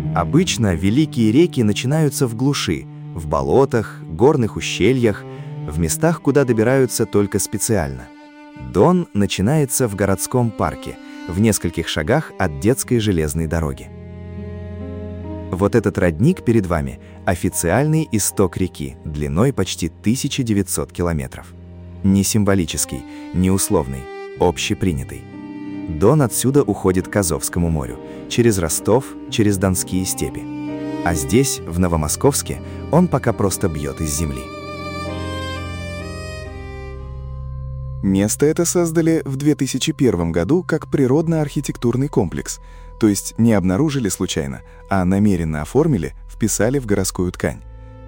Обычно великие реки начинаются в глуши, в болотах, горных ущельях, в местах, куда добираются только специально. Дон начинается в городском парке, в нескольких шагах от детской железной дороги. Вот этот родник перед вами – официальный исток реки, длиной почти 1900 километров. Не символический, не условный, общепринятый. Дон отсюда уходит к Азовскому морю, через Ростов, через Донские степи. А здесь, в Новомосковске, он пока просто бьет из земли. Место это создали в 2001 году как природно-архитектурный комплекс, то есть не обнаружили случайно, а намеренно оформили, вписали в городскую ткань.